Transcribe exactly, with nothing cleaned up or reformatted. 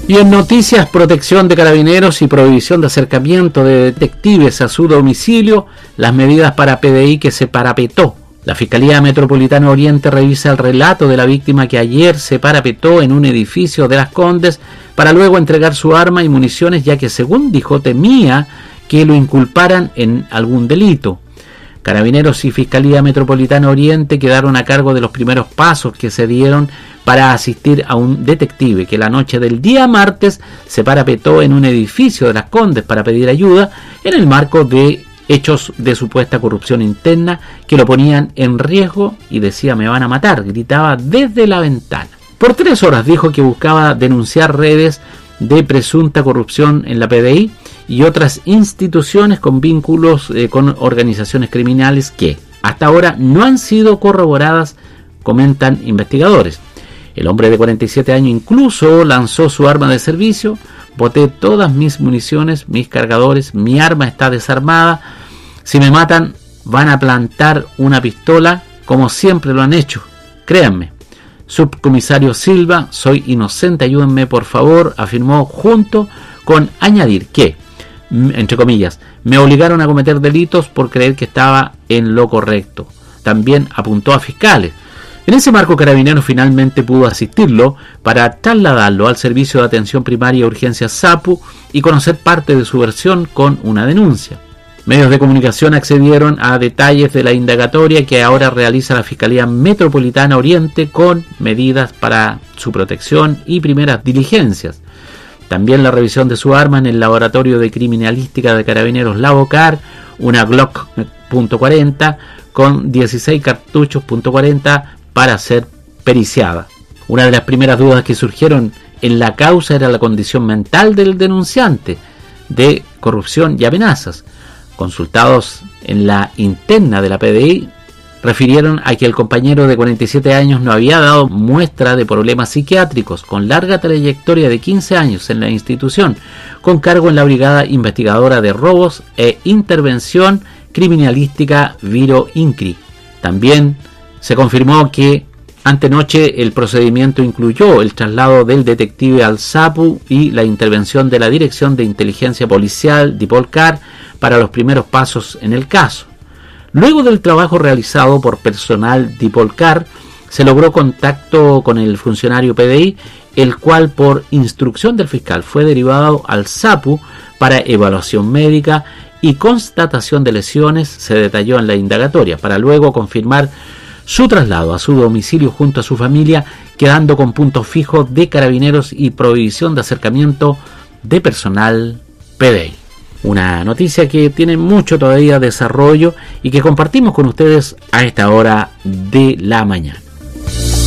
Y en noticias, protección de carabineros y prohibición de acercamiento de detectives a su domicilio, las medidas para P D I que se parapetó. La Fiscalía Metropolitana Oriente revisa el relato de la víctima que ayer se parapetó en un edificio de Las Condes para luego entregar su arma y municiones, ya que según dijo temía que lo inculparan en algún delito. Carabineros y Fiscalía Metropolitana Oriente quedaron a cargo de los primeros pasos que se dieron para asistir a un detective que la noche del día martes se parapetó en un edificio de Las Condes para pedir ayuda en el marco de hechos de supuesta corrupción interna que lo ponían en riesgo y decía me van a matar, gritaba desde la ventana. Por tres horas dijo que buscaba denunciar redes de presunta corrupción en la P D I y otras instituciones con vínculos eh, con organizaciones criminales que hasta ahora no han sido corroboradas, comentan investigadores. El hombre de cuarenta y siete años incluso lanzó su arma de servicio: boté todas mis municiones, mis cargadores, mi arma está desarmada, si me matan van a plantar una pistola como siempre lo han hecho, créanme. Subcomisario Silva, soy inocente, ayúdenme por favor, afirmó, junto con añadir que, entre comillas, me obligaron a cometer delitos por creer que estaba en lo correcto. También apuntó a fiscales. En ese marco, Carabineros finalmente pudo asistirlo para trasladarlo al Servicio de Atención Primaria y Urgencias SAPU y conocer parte de su versión con una denuncia. Medios de comunicación accedieron a detalles de la indagatoria que ahora realiza la Fiscalía Metropolitana Oriente con medidas para su protección y primeras diligencias. También la revisión de su arma en el Laboratorio de Criminalística de Carabineros Lavocar, una Glock punto cuarenta con dieciséis cartuchos punto cuarenta para ser periciada. Una de las primeras dudas que surgieron en la causa era la condición mental del denunciante de corrupción y amenazas. Consultados en la interna de la P D I, refirieron a que el compañero de cuarenta y siete años no había dado muestra de problemas psiquiátricos, con larga trayectoria de quince años en la institución, con cargo en la Brigada Investigadora de Robos e Intervención Criminalística Viro Incri. También se confirmó que antenoche el procedimiento incluyó el traslado del detective al SAPU y la intervención de la Dirección de Inteligencia Policial Dipolcar para los primeros pasos en el caso. Luego del trabajo realizado por personal Dipolcar, se logró contacto con el funcionario P D I, el cual por instrucción del fiscal fue derivado al SAPU para evaluación médica y constatación de lesiones, se detalló en la indagatoria, para luego confirmar su traslado a su domicilio junto a su familia, quedando con puntos fijos de Carabineros y prohibición de acercamiento de personal P D I. Una noticia que tiene mucho todavía desarrollo y que compartimos con ustedes a esta hora de la mañana.